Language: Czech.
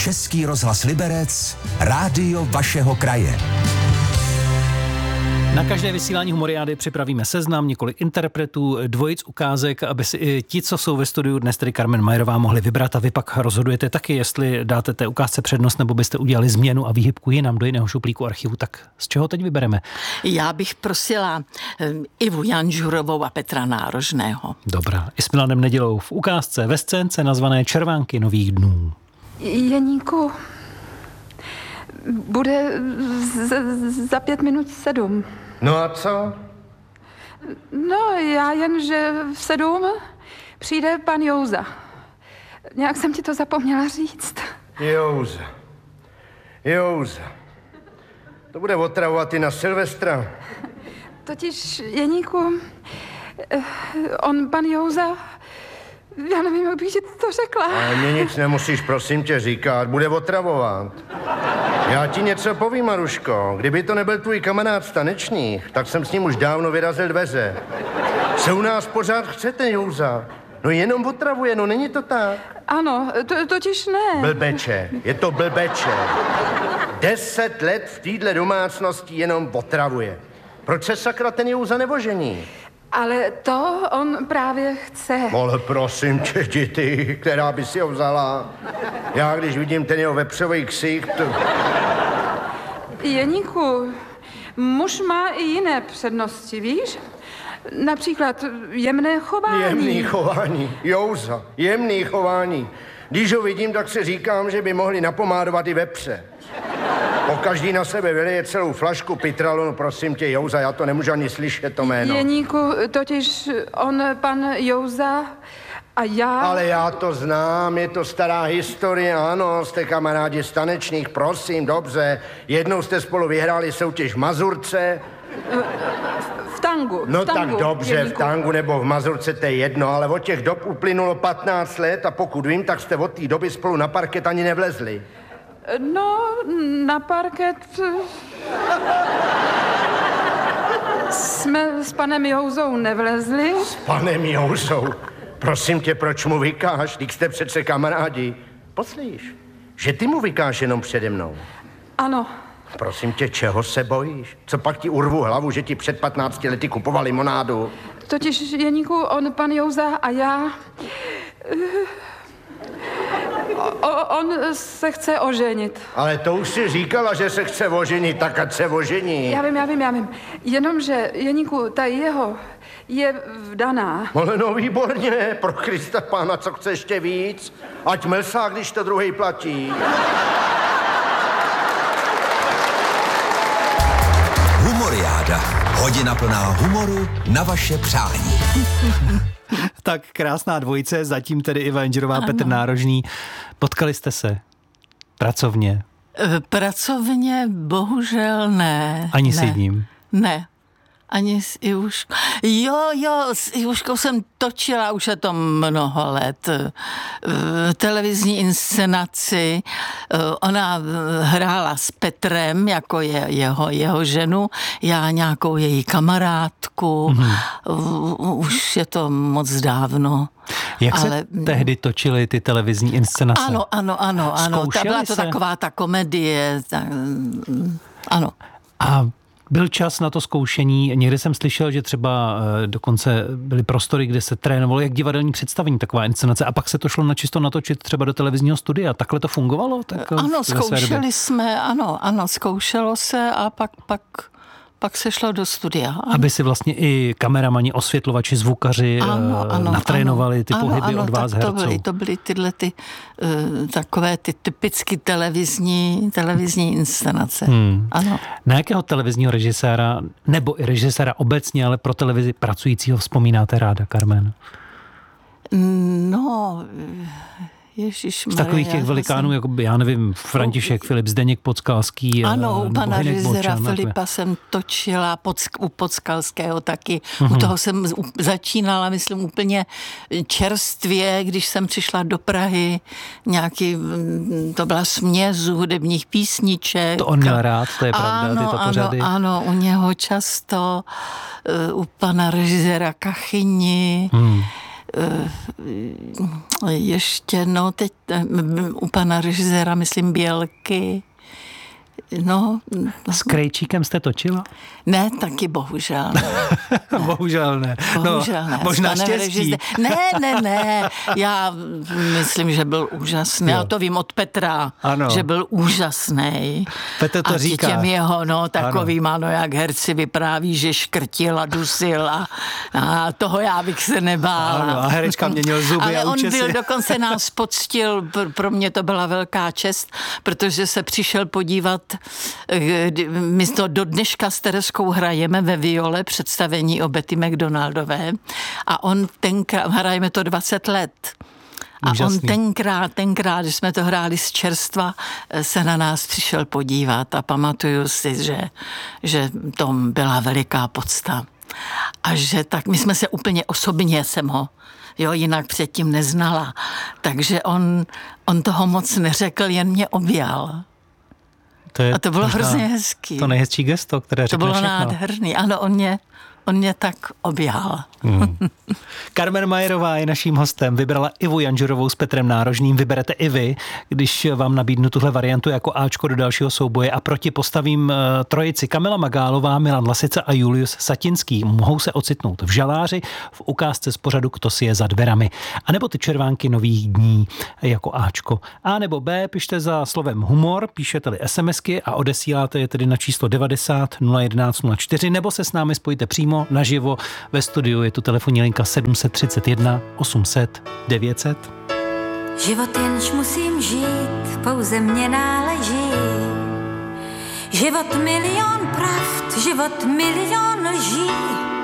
Český rozhlas Liberec, rádio vašeho kraje. Na každé vysílání Humoriády připravíme seznam, několik interpretů, dvojic ukázek, aby si i ti, co jsou ve studiu, dnes tedy Carmen Majerová, mohli vybrat a vy pak rozhodujete taky, jestli dáte té ukázce přednost, nebo byste udělali změnu a výhybku jinam do jiného šuplíku archivu. Tak z čeho teď vybereme? Já bych prosila Ivu Janžurovou a Petra Nárožného. Dobrá. I s Milanem Nedělou v ukázce ve scénce nazvané Červánky nových dnů. Jeníku, bude za 5 minut 7. No a co? No, já jen, že v 7 přijde pan Jouza. Nějak jsem ti to zapomněla říct. Jouza. To bude otravovat i na Silvestra. Totiž, Jeníku, pan Jouza, já nevím, jak bych ti to řekla. Ale mě nic nemusíš, prosím tě, říkat. Bude otravovat. Já ti něco povím, Maruško. Kdyby to nebyl tvůj kamarád z tanečních, tak jsem s ním už dávno vyrazil dveře. Co u nás pořád chcete, Jouza? No jenom otravuje, no není to tak? Ano, totiž ne. Blbeče, je to blbeče. 10 let v téhle domácnosti jenom otravuje. Proč se sakra ten Jouza nevožení? Ale to on právě chce. Ale prosím tě, děti, která by si ho vzala. Já, když vidím ten jeho vepřový ksicht... Jeníku, muž má i jiné přednosti, víš? Například jemné chování. Jemný chování, Jouza, jemný chování. Když ho vidím, tak si říkám, že by mohli napomádovat i vepře. Pokaždý na sebe vyleje celou flašku Pitralonu, prosím tě, Jouza, já to nemůžu ani slyšet, to jméno. Jeníku, totiž pan Jouza a já... Ale já to znám, je to stará historie, ano, jste kamarádi z tanečních, prosím, dobře. Jednou jste spolu vyhráli soutěž v Mazurce. V tangu. No v tangu, tak dobře, Jeníku. v tangu nebo v Mazurce, to je jedno, ale od těch dob uplynulo 15 let a pokud vím, tak jste od té doby spolu na parket ani nevlezli. No, na parket... jsme s panem Jouzou nevlezli. S panem Jouzou? Prosím tě, proč mu vykáš? Když jste přece kamarádi. Poslíš, že ty mu vykáš jenom přede mnou. Ano. Prosím tě, čeho se bojíš? Co pak ti urvu hlavu, že ti před 15 lety kupoval limonádu? Totiž, Jeníku, pan Jouza a já... On se chce oženit. Ale to už si říkala, že se chce oženit, tak ať se ožení. Já vím. Jenomže, Jeníku, ta jeho je vdaná. Ale no výborně, pro Krista Pána, co chce ještě víc? Ať mlsá, když to druhej platí. Humoriáda. Hodina plná humoru na vaše přání. Tak krásná dvojice, zatím tedy Iva Janžurová, Petr Nárožný. Potkali jste se pracovně? Pracovně bohužel ne. Ani s jedním? Ne. Ani s Ivuškou. Jo, s Ivuškou jsem točila, už je to mnoho let, televizní inscenaci. Ona hrála s Petrem, jako jeho ženu, já nějakou její kamarádku. Už je to moc dávno. Jak se tehdy točily ty televizní inscenace? Ano. Byla to taková ta komedie. Ano. A byl čas na to zkoušení. Někde jsem slyšel, že třeba dokonce byly prostory, kde se trénovalo jak divadelní představení, taková inscenace, a pak se to šlo načisto natočit třeba do televizního studia. Takhle to fungovalo? Tak ano, zkoušeli jsme, ano, zkoušelo se a pak se šlo do studia. Ano. Aby si vlastně i kameramani, osvětlovači, zvukaři natrénovali ty pohyby od vás herců. To byly tyhle takové ty typicky televizní inscenace. Ano. Na jakého televizního režiséra, nebo i režiséra obecně, ale pro televizi pracujícího vzpomínáte ráda, Carmen? No... Ježišmarja, z takových těch velikánů, jako já nevím, František Filip, Zdeněk Podskalský. Ano, u pana režiséra Filipa jsem točila, u Podskalského taky. U toho jsem začínala, myslím, úplně čerstvě, když jsem přišla do Prahy. To byla směs hudebních písniček. To on měl rád, to je pravda, tyto pořady. Ano, u něho často, u pana režiséra Kachyni. ještě, no teď u pana režiséra, myslím, Bělky. No. S Krejčíkem jste točila? Ne, taky bohužel. Bohužel ne. Bohužel ne. Možná štěstí. Ne. Já myslím, že byl úžasný. Já to vím od Petra, ano. Že byl úžasný. Petr to říká. A těm jeho, takovým, ano, jak herci vypráví, že škrtil a dusil a toho já bych se nebála. Ano, a herečka měnil zuby ale a účesy. Ale on byl, dokonce nás poctil, pro mě to byla velká čest, protože se přišel podívat. My to do dneška s Tereskou hrajeme ve Viole představení o Betty McDonaldové a on tenkrát, hrajeme to 20 let. A úžasný. On tenkrát, když jsme to hráli z čerstva, se na nás přišel podívat a pamatuju si, že to byla veliká podsta. A že tak, my jsme se úplně osobně, jsem ho jinak předtím neznala. Takže on toho moc neřekl, jen mě objal. A to bylo hrozně hezký. To nejhezčí gesto, které řekne všechno. To bylo nádherný. Ano, on mě tak objal. Carmen Mayerová je naším hostem. Vybrala Ivu Janžurovou s Petrem Nárožným. Vyberete i vy, když vám nabídnu tuhle variantu jako Ačko do dalšího souboje a proti postavím trojici Kamila Magálová, Milan Lasica a Julius Satinský. Mohou se ocitnout v Žaláři, v ukázce z pořadu Kto si je za dverami. A nebo ty červánky nových dní jako Ačko. A nebo B, pište za slovem humor, píšete-li SMSky a odesíláte je tedy na číslo 90 011 04, nebo se s námi spojíte přímo naživo ve studiu. Je tu telefonní linka 731 800 900. Život jenž musím žít, pouze mě náleží. Život milion pravd, život milion lží.